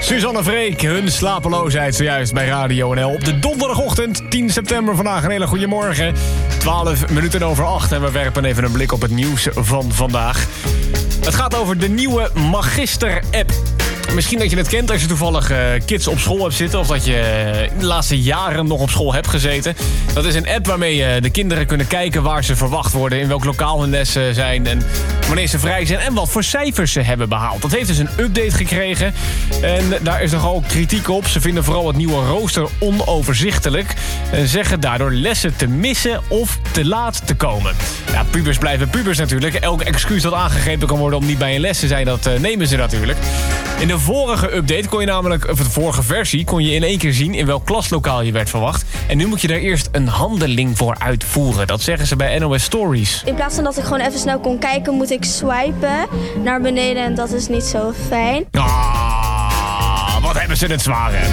Suzanne Freek, hun slapeloosheid zojuist bij Radio NL. Op de donderdagochtend, 10 september, vandaag een hele goede morgen. 12 minuten over 8 en we werpen even een blik op het nieuws van vandaag. Het gaat over de nieuwe Magister-app. Misschien dat je het kent als je toevallig kids op school hebt zitten... of dat je de laatste jaren nog op school hebt gezeten. Dat is een app waarmee de kinderen kunnen kijken waar ze verwacht worden... in welk lokaal hun lessen zijn en wanneer ze vrij zijn... en wat voor cijfers ze hebben behaald. Dat heeft dus een update gekregen en daar is nogal kritiek op. Ze vinden vooral het nieuwe rooster onoverzichtelijk... en zeggen daardoor lessen te missen of te laat te komen. Ja, pubers blijven pubers natuurlijk. Elk excuus dat aangegrepen kan worden om niet bij een les te zijn... dat nemen ze natuurlijk. In de vorige update kon je namelijk, of de vorige versie... kon je in één keer zien in welk klaslokaal je werd verwacht. En nu moet je daar eerst een handeling voor uitvoeren. Dat zeggen ze bij NOS Stories. In plaats van dat ik gewoon even snel kon kijken... moet ik swipen naar beneden en dat is niet zo fijn. Ah, wat hebben ze het zwaar, hè?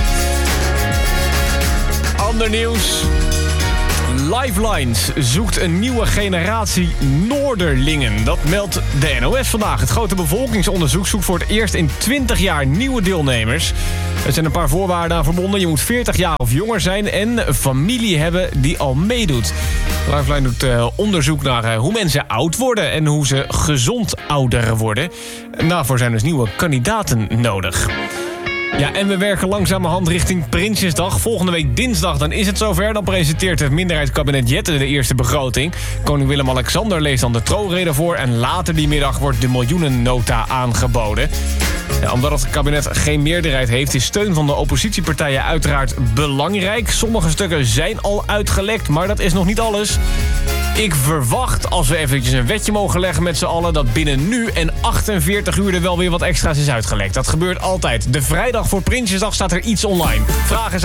Ander nieuws. Lifelines zoekt een nieuwe generatie Noorderlingen. Dat meldt de NOS vandaag. Het grote bevolkingsonderzoek zoekt voor het eerst in 20 jaar nieuwe deelnemers. Er zijn een paar voorwaarden aan verbonden. Je moet 40 jaar of jonger zijn en een familie hebben die al meedoet. Lifeline doet onderzoek naar hoe mensen oud worden en hoe ze gezond ouder worden. Daarvoor zijn dus nieuwe kandidaten nodig. Ja, en we werken langzamerhand richting Prinsjesdag. Volgende week dinsdag, dan is het zover. Dan presenteert het minderheidskabinet Jette de eerste begroting. Koning Willem-Alexander leest dan de troonrede voor... en later die middag wordt de miljoenennota aangeboden. Ja, omdat het kabinet geen meerderheid heeft... is steun van de oppositiepartijen uiteraard belangrijk. Sommige stukken zijn al uitgelekt, maar dat is nog niet alles. Ik verwacht, als we eventjes een wetje mogen leggen met z'n allen... dat binnen nu en 48 uur er wel weer wat extra's is uitgelekt. Dat gebeurt altijd. De vrijdag voor Prinsjesdag staat er iets online. Vragen